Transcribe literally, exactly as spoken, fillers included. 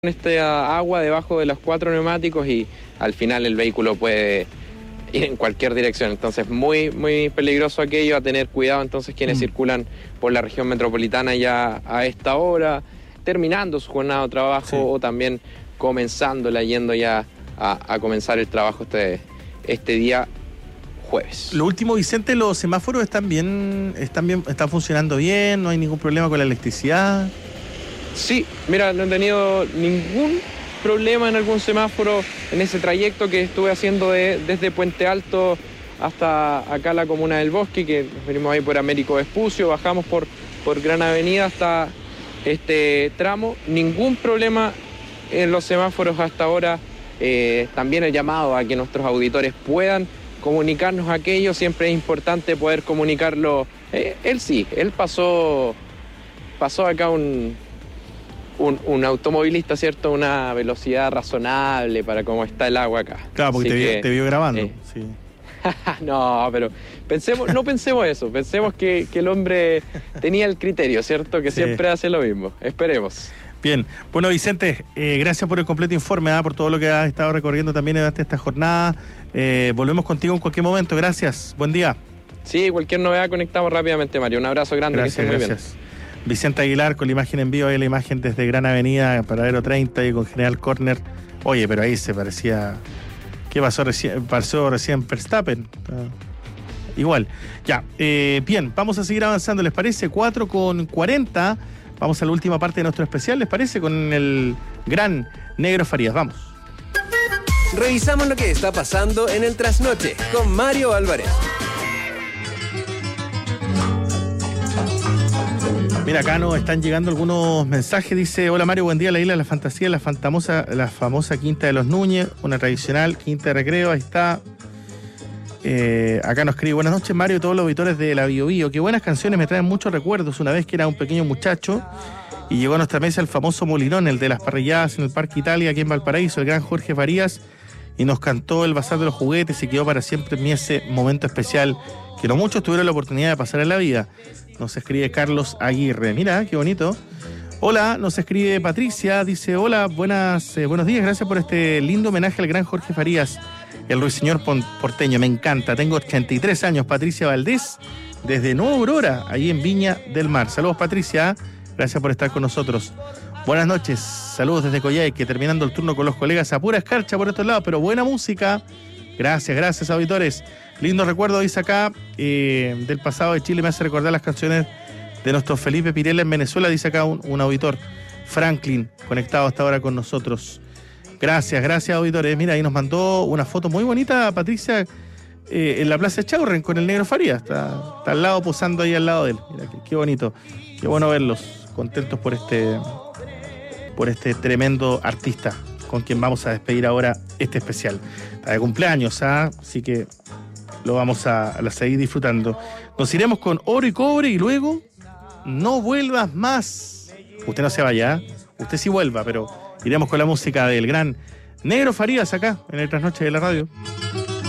esta agua debajo de los cuatro neumáticos y al final el vehículo puede ir en cualquier dirección. Entonces muy muy peligroso aquello, a tener cuidado entonces quienes mm. circulan por la región metropolitana ya a esta hora, terminando su jornada de trabajo, sí, o también comenzándola, yendo ya a, a comenzar el trabajo este, este día jueves. Lo último, Vicente, los semáforos están bien, están bien, están funcionando bien, no hay ningún problema con la electricidad. Sí, mira, no he tenido ningún problema en algún semáforo en ese trayecto que estuve haciendo de, desde Puente Alto hasta acá la comuna del Bosque, que nos venimos ahí por Américo Vespucio, bajamos por, por Gran Avenida hasta este tramo. Ningún problema en los semáforos hasta ahora. Eh, también he llamado a que nuestros auditores puedan comunicarnos aquello. Siempre es importante poder comunicarlo. Eh, él sí, él pasó, pasó acá un... Un, un automovilista, ¿cierto? Una velocidad razonable para cómo está el agua acá. Claro, porque te, que, vio, te vio grabando. Eh. Sí. No, pero pensemos, no pensemos eso. Pensemos que, que el hombre tenía el criterio, ¿cierto? Que sí, siempre hace lo mismo. Esperemos. Bien. Bueno, Vicente, eh, gracias por el completo informe, ¿eh? Por todo lo que has estado recorriendo también durante esta jornada. Eh, volvemos contigo en cualquier momento. Gracias. Buen día. Sí, cualquier novedad conectamos rápidamente, Mario. Un abrazo grande. Gracias, que estés muy gracias. Bien. Vicente Aguilar con la imagen en vivo, ahí la imagen desde Gran Avenida, Paradero treinta y con General Corner. Oye, pero ahí se parecía... ¿Qué pasó recién? Pasó recién Verstappen. Uh, igual. Ya, eh, bien, vamos a seguir avanzando, ¿les parece? cuatro con cuarenta. Vamos a la última parte de nuestro especial, ¿les parece? Con el gran Negro Farías. Vamos. Revisamos lo que está pasando en el trasnoche con Mario Álvarez. Mira, acá nos están llegando algunos mensajes. Dice: hola Mario, buen día. La isla de la fantasía, la famosa, la famosa Quinta de los Núñez, una tradicional quinta de recreo. Ahí está. Eh, acá nos escribe: buenas noches Mario y todos los auditores de la Bio Bio. Qué buenas canciones, me traen muchos recuerdos. Una vez que era un pequeño muchacho y llegó a nuestra mesa el famoso Molinón, el de las parrilladas en el Parque Italia, aquí en Valparaíso, el gran Jorge Farías, y nos cantó el Bazar de los Juguetes y quedó para siempre en mí ese momento especial que no muchos tuvieron la oportunidad de pasar en la vida. Nos escribe Carlos Aguirre. Mira, qué bonito. Hola, nos escribe Patricia. Dice: hola, buenas, eh, buenos días. Gracias por este lindo homenaje al gran Jorge Farías, el ruiseñor porteño. Me encanta. Tengo ochenta y tres años. Patricia Valdés, desde Nueva Aurora, ahí en Viña del Mar. Saludos, Patricia. Gracias por estar con nosotros. Buenas noches. Saludos desde Coyhaique, terminando el turno con los colegas a pura escarcha por estos lados, pero buena música. Gracias, gracias, auditores. Lindo recuerdo, dice acá, eh, del pasado de Chile. Me hace recordar las canciones de nuestro Felipe Pirela en Venezuela, dice acá un, un auditor. Franklin, conectado hasta ahora con nosotros. Gracias, gracias, auditores. Mira, ahí nos mandó una foto muy bonita, Patricia, eh, en la Plaza Chaurren con el Negro Farías. Está, está al lado, posando ahí al lado de él. Mira, qué, qué bonito. Qué bueno verlos, contentos por este, por este tremendo artista con quien vamos a despedir ahora este especial. Está de cumpleaños, ¿ah? Así que lo vamos a, a seguir disfrutando. Nos iremos con Oro y Cobre y luego No Vuelvas Más. Usted no se vaya, ¿eh? Usted sí vuelva, pero iremos con la música del gran Negro Farías acá en el Trasnoche de la Radio.